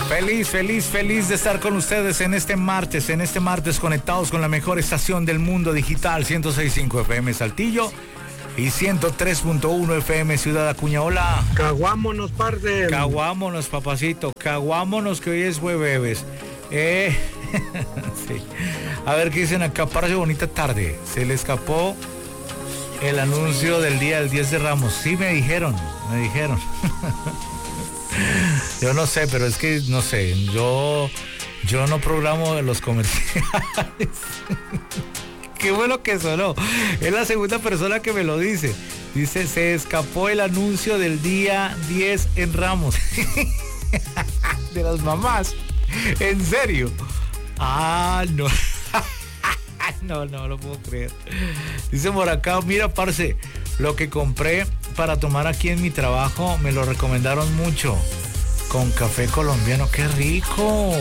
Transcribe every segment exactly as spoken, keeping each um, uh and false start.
Feliz, feliz, feliz de estar con ustedes en este martes, en este martes conectados con la mejor estación del mundo digital, ciento seis punto cinco F M Saltillo y ciento tres punto uno F M Ciudad Acuña. Hola. Caguámonos, parce. Caguámonos, papacito. Caguámonos, que hoy es jueves. Eh, sí. A ver qué dicen acá. Parce, bonita tarde. Se le escapó el anuncio del día del diez de Ramos. Sí, me dijeron, me dijeron. Yo no sé, pero es que no sé, yo yo no programo los comerciales. Qué bueno que sonó. Es la segunda persona que me lo dice. Dice, se escapó el anuncio del día diez en Ramos. De las mamás. ¿En serio? Ah, no. No, no lo puedo creer. Dice por acá, mira, parce, lo que compré para tomar aquí en mi trabajo me lo recomendaron mucho. Con café colombiano, qué rico.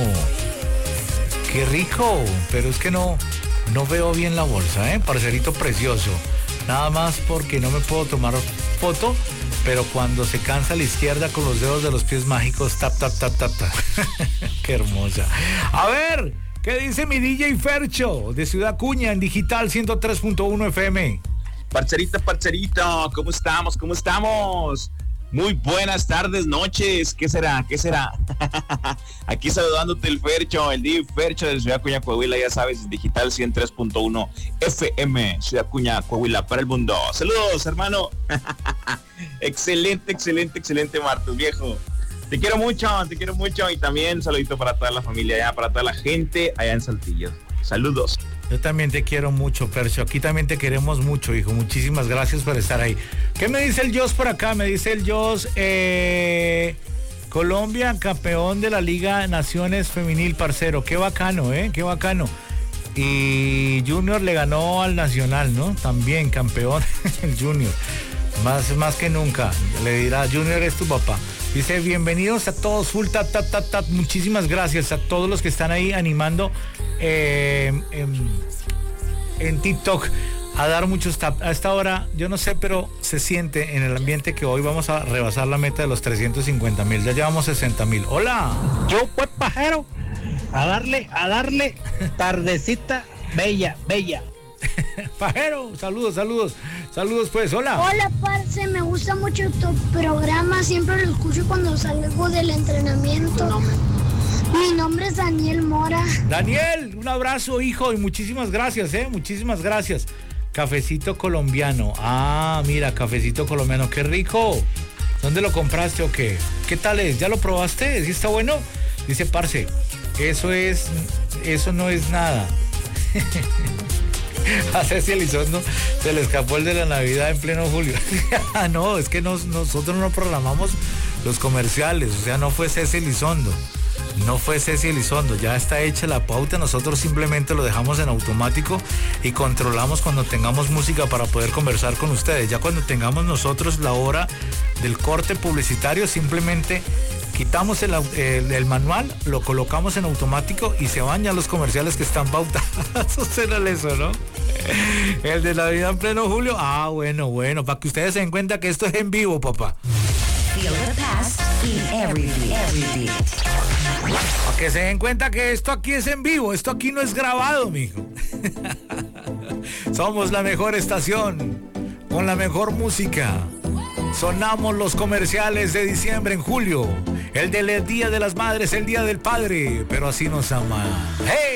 Qué rico. Pero es que no, no veo bien la bolsa, ¿eh? Parcerito precioso. Nada más porque no me puedo tomar foto, pero cuando se cansa la izquierda con los dedos de los pies mágicos, tap, tap, tap, tap, tap. Qué hermosa. A ver, ¿qué dice mi D J Fercho de Ciudad Acuña en Digital ciento tres punto uno F M? Parcerita, parcerito, ¿cómo estamos? ¿Cómo estamos? Muy buenas tardes, noches. ¿Qué será? ¿Qué será? Aquí saludándote el Fercho, el D J Fercho de Ciudad Acuña, Coahuila, ya sabes, Digital ciento tres punto uno F M, Ciudad Acuña, Coahuila, para el mundo. Saludos, hermano. Excelente, excelente, excelente martes, viejo. Te quiero mucho, te quiero mucho. Y también saludito para toda la familia allá, para toda la gente allá en Saltillo. Saludos. Yo también te quiero mucho, Percio. Aquí también te queremos mucho, hijo. Muchísimas gracias por estar ahí. ¿Qué me dice el Jos por acá? Me dice el Jos, eh, Colombia, campeón de la Liga Naciones Femenil, parcero. Qué bacano, ¿eh? Qué bacano. Y Junior le ganó al Nacional, ¿no? También campeón el Junior. Más, más que nunca. Le dirá, Junior es tu papá. Dice, bienvenidos a todos, full tat, tat, tat, tat. Muchísimas gracias a todos los que están ahí animando eh, en, en TikTok a dar muchos tap. A esta hora, yo no sé, pero se siente en el ambiente que hoy vamos a rebasar la meta de los trescientos cincuenta mil. Ya llevamos sesenta mil. Hola. Yo, pues, pajero, a darle, a darle, tardecita bella, bella. Pajero, saludos, saludos, saludos pues, hola. Hola, parce, me gusta mucho tu programa, siempre lo escucho cuando salgo del entrenamiento. Mi nombre es Daniel Mora. Daniel, un abrazo, hijo, y muchísimas gracias, eh, muchísimas gracias. Cafecito colombiano, ah, mira, cafecito colombiano, qué rico. ¿Dónde lo compraste o qué? ¿Qué tal es? ¿Ya lo probaste? ¿Sí está bueno? Dice, parce, eso es, eso no es nada. A Ceci Elizondo se le escapó el de la Navidad en pleno julio. No, es que nos, nosotros no programamos los comerciales, o sea, no fue Ceci Elizondo, no fue Ceci Elizondo, ya está hecha la pauta, nosotros simplemente lo dejamos en automático y controlamos cuando tengamos música para poder conversar con ustedes. Ya cuando tengamos nosotros la hora del corte publicitario, simplemente quitamos el, el, el manual, lo colocamos en automático y se van ya los comerciales que están pautados. Será eso, ¿no? El de Navidad en pleno julio. Ah, bueno, bueno, para que ustedes se den cuenta que esto es en vivo, papá. Feel the past in every beat, every beat. Para que se den cuenta que esto aquí es en vivo, esto aquí no es grabado, mijo. Somos la mejor estación, con la mejor música. Sonamos los comerciales de diciembre en julio. El del Día de las Madres, el Día del Padre, pero así nos aman. ¡Hey!